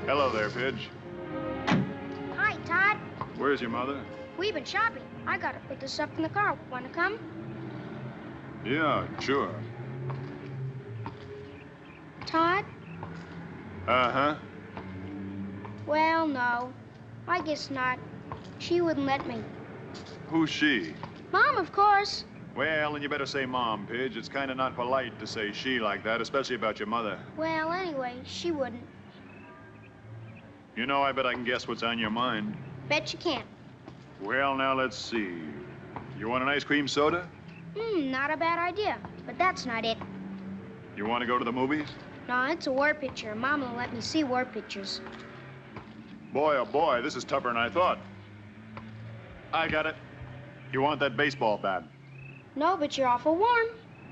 Hello there, Pidge. Hi, Todd. Where's your mother? We've been shopping. I gotta put this up in the car. Wanna come? Yeah, sure. Todd? Uh-huh. Well, no. I guess not. She wouldn't let me. Who's she? Mom, of course. Well, then you better say Mom, Pidge. It's kind of not polite to say she like that, especially about your mother. Well, anyway, she wouldn't. You know, I bet I can guess what's on your mind. Bet you can't. Well, now, let's see. You want an ice cream soda? Not a bad idea. But that's not it. You want to go to the movies? No, it's a war picture. Mom won't let me see war pictures. Boy, oh boy, this is tougher than I thought. I got it. You want that baseball bat? No, but you're awful warm.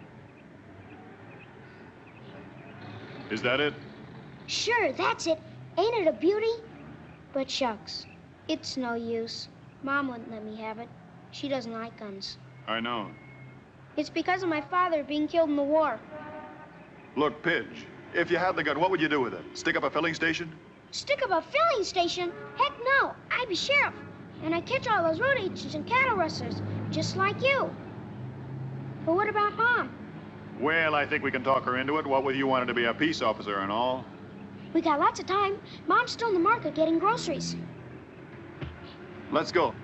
Is that it? Sure, that's it. Ain't it a beauty? But shucks, it's no use. Mom wouldn't let me have it. She doesn't like guns. I know. It's because of my father being killed in the war. Look, Pidge, if you had the gun, what would you do with it? Stick up a filling station? Stick up a filling station? Heck no. I'd be sheriff. And I'd catch all those road agents and cattle rustlers, just like you. But what about Mom? Well, I think we can talk her into it, what with you wanting to be a peace officer and all. We got lots of time. Mom's still in the market getting groceries. Let's go.